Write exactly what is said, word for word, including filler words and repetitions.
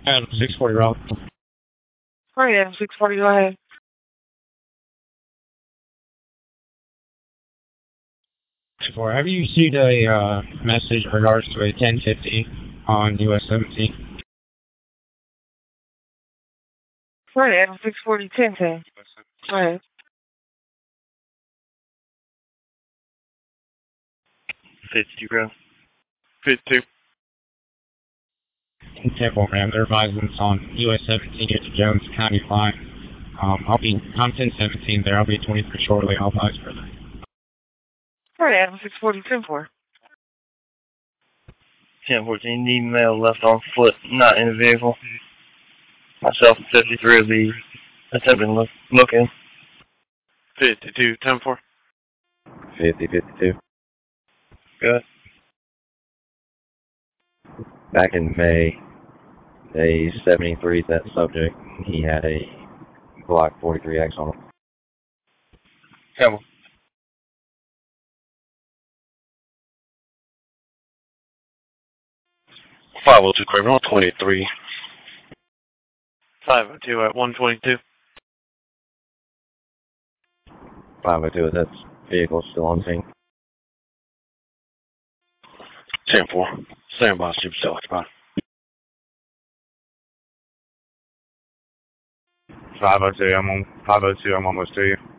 Adam six forty route. Right, Adam six forty, go ahead. Four. Have you received a uh, message in regards to a ten fifty on U S seventeen? Right, Adam six forty, ten ten. Go ahead. fifty, bro. fifty-two. Temple, ma'am. They're advising us on U S seventeen get to Jones County line. Um, I'll be, I'm ten seventeen there. I'll be twenty-three shortly. I'll advise further. Right, Adam six forty, ten four. ten fourteen, email left on foot, not in the vehicle. Myself and fifty-three will be attempting look, looking. fifty-two, ten four. fifty, fifty-two. Good. Back in May, a seventy-three, that subject, he had a Glock forty-three X on him. Come on. five oh two, Craven, on twenty-three. five oh two at one twenty-two. five oh two, that vehicle still on scene. ten four. Stand by, super still occupied. five oh two, I'm on, five oh two, I'm almost to you.